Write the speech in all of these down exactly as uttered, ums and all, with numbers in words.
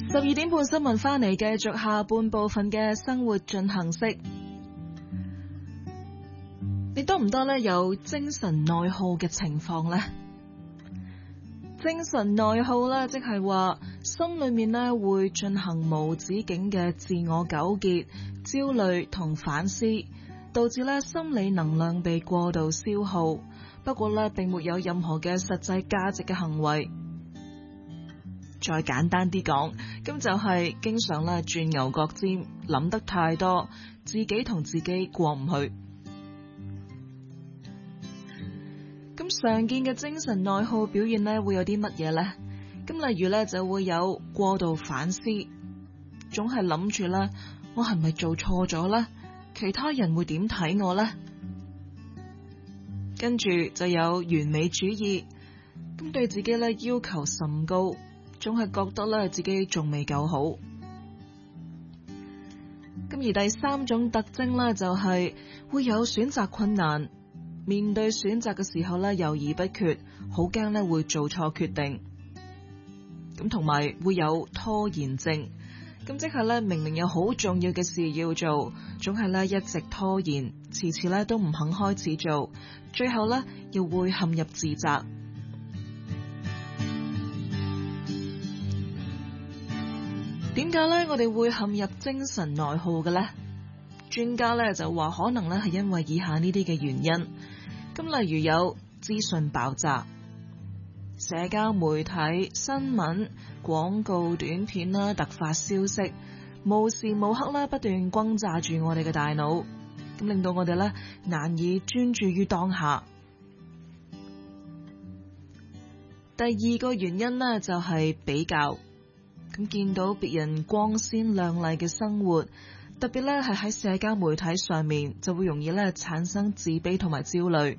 十二點半新聞翻嚟，繼續下半部分嘅生活進行式。你多唔多呢？有精神內耗嘅情況呢？精神內耗呢，即係話心裏面呢會進行無止境嘅自我糾結、焦慮同反思，導致呢心理能量被過度消耗。不過呢，並沒有任何嘅實際價值嘅行為。再簡單啲講，咁就係經常咧轉牛角尖，諗得太多，自己同自己過唔去。咁常見嘅精神內耗表現咧會有啲乜嘢呢？咁例如咧就會有過度反思，總係諗住咧我係咪做錯咗呢？其他人會點睇我呢？跟住就有完美主義，咁對自己咧要求甚高。總係覺得咧自己仲未夠好，咁而第三種特徵咧就係會有選擇困難，面對選擇嘅時候咧猶豫不決，好驚咧會做錯決定，咁同埋會有拖延症，咁即係咧明明有好重要嘅事要做，總係咧一直拖延，遲遲咧都唔肯開始做，最後咧又會陷入自責。點解咧？我哋會陷入精神內耗嘅呢？專家咧就話可能咧係因為以下呢啲嘅原因。咁例如有資訊爆炸、社交媒體、新聞、廣告、短片啦、突發消息，無時無刻咧不斷轟炸住我哋嘅大腦，咁令到我哋咧難以專注於當下。第二個原因呢，就係比較。咁見到別人光鮮亮麗嘅生活，特別咧係喺社交媒體上面，就會容易咧產生自卑同埋焦慮。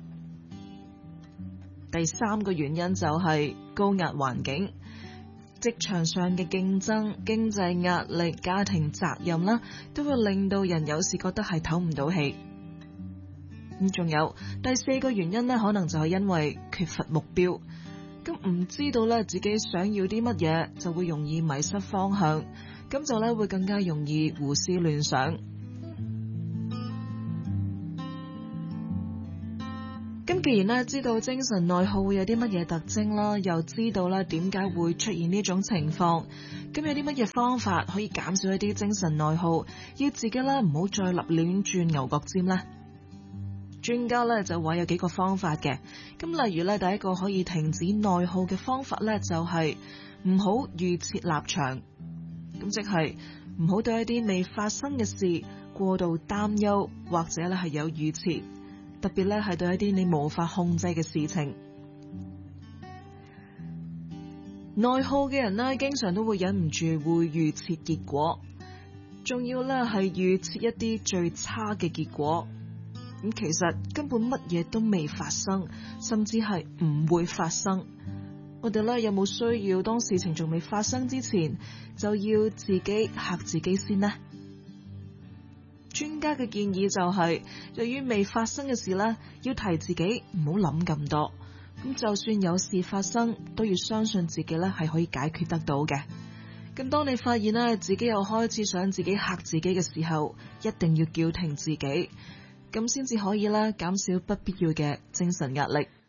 第三個原因就係高壓環境，職場上嘅競爭、經濟壓力、家庭責任啦，都會令到人有時覺得係唞唔到氣。咁仲有第四個原因呢，可能就係因為缺乏目標。咁唔知道咧自己想要啲乜嘢，就會容易迷失方向，咁就咧會更加容易胡思亂想。咁既然咧知道精神內耗會有啲乜嘢特徵啦，又知道咧點解會出現呢種情況，咁有啲乜嘢方法可以減少一啲精神內耗，要自己咧唔好再立亂轉牛角尖呢？專家咧就話有幾個方法嘅，咁例如咧第一個可以停止內耗嘅方法咧就係唔好預設立場，咁即係唔好對一啲未發生嘅事過度擔憂，或者咧係有預設，特別咧係對一啲你無法控制嘅事情。內耗嘅人呢，經常都會忍唔住會預設結果，仲要咧係預設一啲最差嘅結果。咁其實根本乜嘢都未發生，甚至係唔會發生。我哋咧有冇需要當事情仲未發生之前，就要自己嚇自己先呢？專家嘅建議就係，對於未發生嘅事咧，要提自己唔好諗咁多。咁就算有事發生，都要相信自己咧係可以解決得到嘅。咁當你發現咧自己又開始想自己嚇自己嘅時候，一定要叫停自己。咁先至可以啦，減少不必要嘅精神壓力。